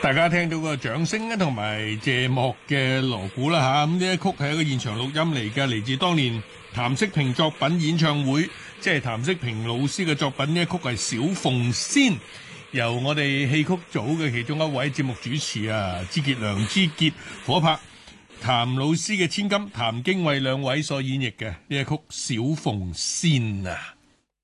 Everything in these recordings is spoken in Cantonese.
大家聽到個掌聲同埋謝幕嘅鑼鼓啦嚇，咁呢一曲係一個現場錄音嚟嘅，嚟自當年譚式平作品演唱會，即係譚式平老師嘅作品。呢一曲係《小鳳仙》，由我哋戲曲組嘅其中一位節目主持梁之傑、火拍譚老師嘅千金譚經緯兩位所演繹嘅呢一曲《小鳳仙》啊。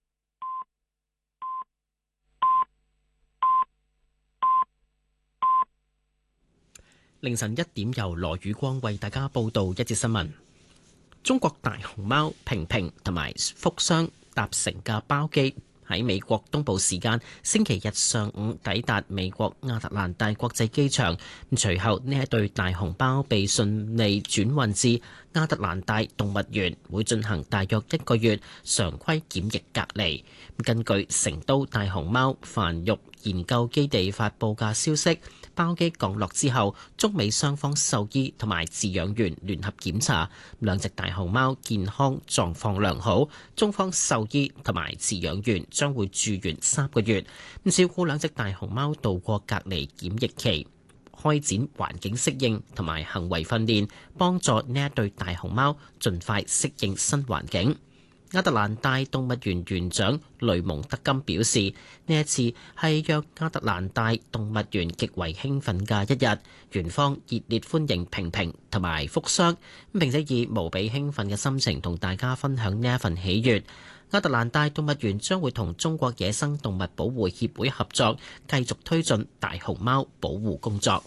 凌晨1點，由羅宇光為大家報道一節新聞。中國大熊貓平平同埋福箱搭乘嘅包機喺美國東部時間星期日上午抵達美國亞特蘭大國際機場。隨後呢一對大熊貓被順利轉運至亞特蘭大動物園，會進行大約1個月常規檢疫隔離。根據成都大熊貓繁育研究基地發布嘅消息，包機降落之後，中美雙方獸醫同埋飼養員聯合檢查，兩隻大熊貓健康狀況良好。中方獸醫同埋飼養員將會駐園3個月，照顧兩隻大熊貓度過隔離檢疫期，開展環境適應同埋行為訓練，幫助呢一對大熊貓盡快適應新環境。亞特蘭大動物園園長雷蒙德金表示，呢一次係讓亞特蘭大動物園極為興奮嘅一日，園方熱烈歡迎平平同埋福箱，並且以無比興奮嘅心情同大家分享呢一份喜悅。亞特蘭大動物園將會同中國野生動物保護協會合作，繼續推進大熊貓保護工作。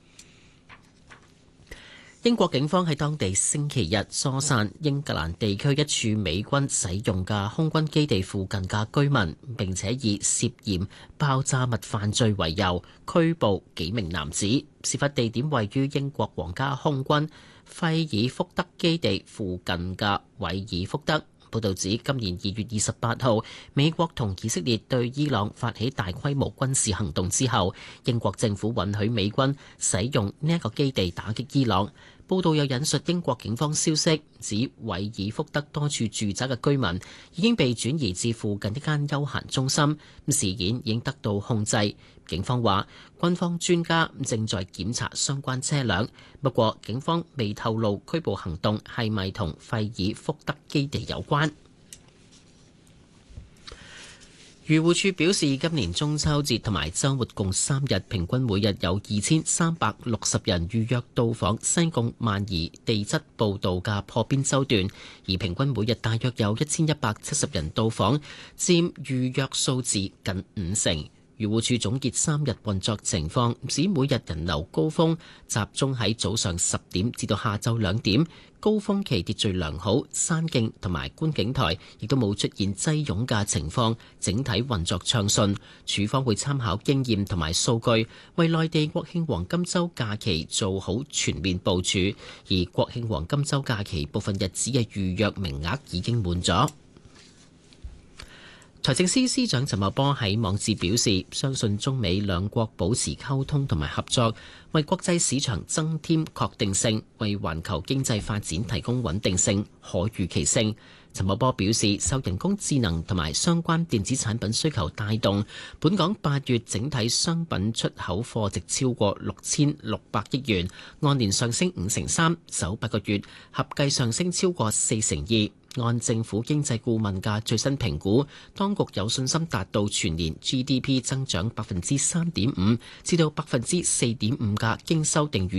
英國警方喺當地星期日疏散英格蘭地區一處美軍使用嘅空軍基地附近嘅居民，並且以涉嫌爆炸物犯罪為由拘捕幾名男子。事發地點位於英國皇家空軍費爾福德基地附近嘅韋爾福德。報導指，今年2月28號，美國同以色列對伊朗發起大規模軍事行動之後，英國政府允許美軍使用呢一個基地打擊伊朗。報道又引述英國警方消息，指韋爾福德多處住宅嘅居民已經被轉移至附近一間休閒中心，事件已經得到控制。警方話，軍方專家正在檢查相關車輛，不過警方未透露拘捕行動係咪同費爾福德基地有關。漁護署表示，今年中秋節同埋週末共3日，平均每日有2360人預約到訪西貢萬宜地質步道嘅破邊洲段，而平均每日大約有1170人到訪，佔預約數字近50%。漁護署總結3日運作情況，指每日人流高峰集中喺早上10點至到下晝2點，高峰期秩序良好，山徑同埋觀景台亦都冇出現擠擁嘅情況，整體運作暢順。署方會參考經驗同埋數據，為內地國慶黃金週假期做好全面部署。而國慶黃金週假期部分日子嘅預約名額已經滿咗。財政司司長陳茂波喺網誌表示，相信中美兩國保持溝通同埋合作，為國際市場增添確定性，為環球經濟發展提供穩定性、可預期性。陳茂波表示，受人工智能同埋相關電子產品需求帶動，本港8月整體商品出口貨值超過6600億元，按年上升53%，首8個月合計上升超過42%。按政府經濟顧問嘅最新評估，當局有信心達到全年 GDP 增長3.5%至到4.5%嘅經修訂預